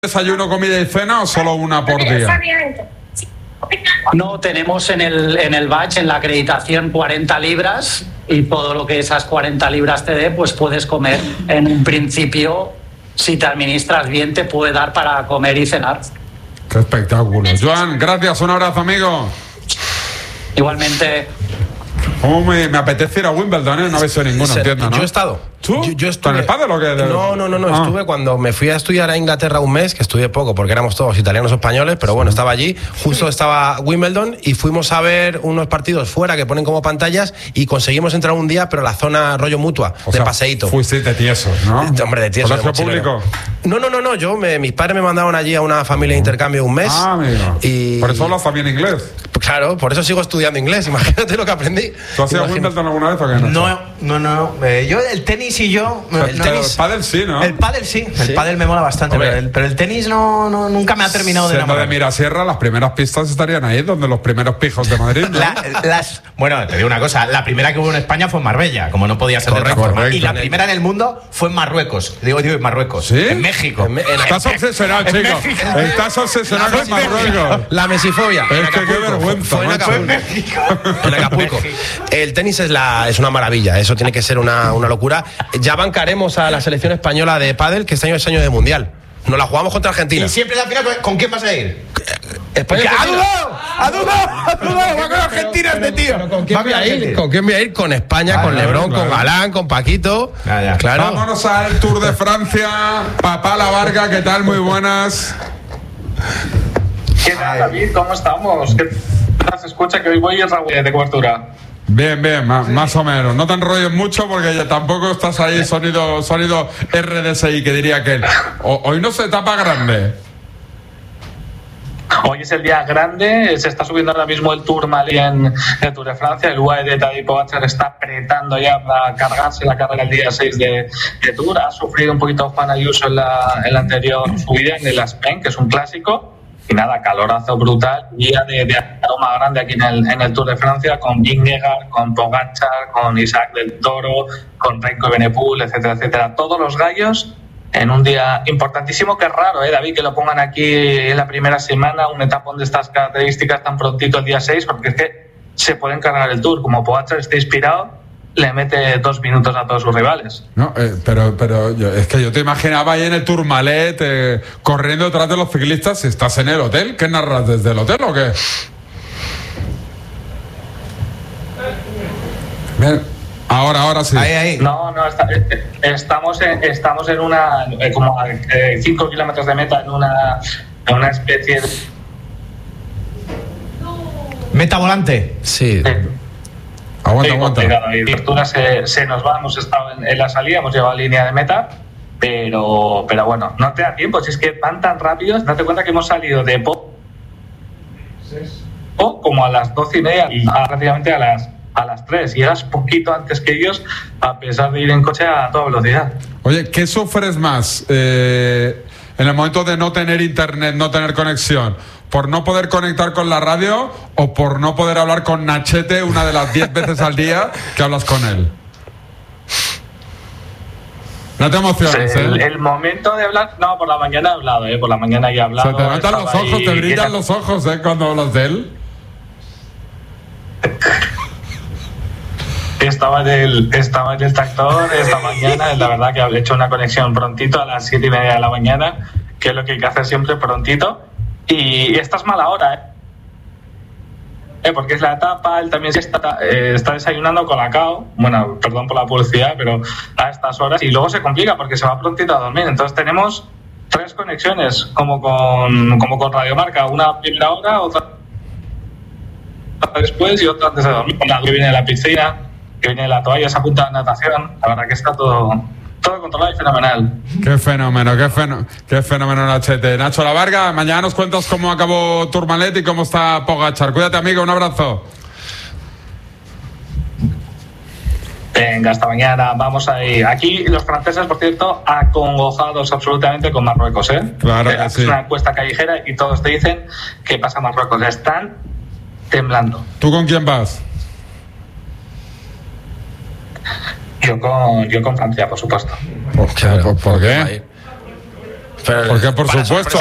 ¿Desayuno, comida y cena o solo una por día? No, tenemos en el badge, en la acreditación, 40 libras y todo lo que esas 40 libras te dé, pues puedes comer. En un principio, si te administras bien, te puede dar para comer y cenar. ¡Qué espectáculo! Joan, gracias, un abrazo, amigo. Igualmente. ¿Cómo me apetece ir a Wimbledon, No habéis ido ninguno, entiendo, ¿no? Yo he estado. ¿Tú? Yo estuve... ¿Con el pádel o qué? No. Estuve cuando me fui a estudiar a Inglaterra un mes, que estudié poco porque éramos todos italianos o españoles, pero bueno, estaba allí. Justo estaba Wimbledon y fuimos a ver unos partidos fuera que ponen como pantallas y conseguimos entrar un día, pero a la zona rollo Mutua, de paseíto. Fuiste de tiesos, ¿no? Hombre, de tiesos. ¿Colegio público? No. Mis padres me mandaron allí a una familia de intercambio un mes. Ah, amigo. Y... ¿Por eso hablas también inglés? Pues claro, por eso sigo estudiando inglés. Imagínate lo que aprendí. ¿Tú has ido a Wimbledon alguna vez o qué? No. Yo, el tenis y yo... El pádel sí, ¿no? El pádel sí. El pádel me mola bastante, pero el tenis nunca me ha terminado de enamorar. De Mirasierra, las primeras pistas estarían ahí, donde los primeros pijos de Madrid, ¿no? Bueno, te digo una cosa. La primera que hubo en España fue en Marbella, como no podía ser de otra forma. Y la primera en el mundo fue en Marruecos. Digo, en Marruecos. ¿Sí? En México. Estás obsesionado, chico. Estás obsesionado con Marruecos. La mesifobia. Es que qué vergüenza. Fue en México. En Acapulco. El tenis es una maravilla. Eso tiene que ser una locura. Ya bancaremos a la selección española de pádel, que este año es año de mundial. Nos la jugamos contra Argentina. Y siempre la final, ¿con quién vas a ir? España. ¡Ha dudado! Va con Argentina este tío. ¿Con quién voy a ir? ¿Con quién voy a ir? Con España, con Lebrón, con Galán, con Paquito. Claro. Vámonos al Tour de Francia. Papá La Varga, ¿qué tal? Muy buenas. ¿Qué tal, David? ¿Cómo estamos? ¿Qué tal se escucha? Que hoy voy de cobertura. Bien, más o menos. No te enrolles mucho porque ya tampoco estás ahí sonido RDSI, que diría aquel. Hoy no se tapa grande. Hoy es el día grande, se está subiendo ahora mismo el Tourmalet en el Tour de Francia. El UAE de Tadej Pogačar está apretando ya para cargarse la carrera el día 6 de Tour. Ha sufrido un poquito Juan Ayuso en la anterior subida, en el Aspen, que es un clásico. Y nada, calorazo brutal, día de aroma grande aquí en el Tour de Francia, con Vingegaard, con Pogačar, con Isaac del Toro, con Renko Evenepoel, etcétera, etcétera. Todos los gallos en un día importantísimo, que es raro, David, que lo pongan aquí en la primera semana, un etapón de estas características tan prontito el día 6, porque es que se pueden cargar el Tour. Como Pogačar esté inspirado, le mete 2 minutos a todos sus rivales. No, pero es que yo te imaginaba ahí en el Tourmalet corriendo detrás de los ciclistas. Si estás en el hotel, ¿qué narras desde el hotel o qué? Bien. Ahora sí. Ahí. No, estamos en una como a 5 kilómetros de meta, en una especie de meta volante. Sí. Aguanta. La cobertura se nos va, hemos estado en la salida, hemos llevado línea de meta, pero bueno, no te da tiempo, si es que van tan rápidos. Date cuenta que hemos salido de como a las 12:30 y prácticamente a las 3, y eras poquito antes que ellos, a pesar de ir en coche a toda velocidad. Oye, ¿qué sufres más en el momento de no tener internet, no tener conexión? ¿Por no poder conectar con la radio o por no poder hablar con Nachete una de las 10 veces al día que hablas con él? No te emociones, El momento de hablar... No, por la mañana he hablado, por la mañana ya he hablado. Se te notan los ojos, te brillan los ojos, cuando hablas de él. Estaba en el tractor esta mañana. La verdad que he hecho una conexión prontito a las 7:30 de la mañana, que es lo que hay que hacer siempre prontito. Y esta es mala hora, porque es la etapa. Él también está desayunando colacao. Bueno, perdón por la publicidad, pero a estas horas. Y luego se complica porque se va prontito a dormir. Entonces tenemos 3 conexiones, como con Radio Marca. Una a primera hora, otra después y otra antes de dormir. Una que viene de la piscina, que viene de la toalla, se apunta a natación. La verdad que está todo controlado y fenomenal. Qué fenómeno, Nachete. Nacho La Varga, mañana nos cuentas cómo acabó Tourmalet y cómo está Pogačar. Cuídate, amigo, un abrazo. Venga, hasta mañana. Vamos ahí. Aquí los franceses, por cierto, acongojados absolutamente con Marruecos, Claro que sí. Es una encuesta callejera y todos te dicen que pasa Marruecos. Están temblando. ¿Tú con quién vas? Yo con Francia, por supuesto. ¿Por qué? Porque por supuesto.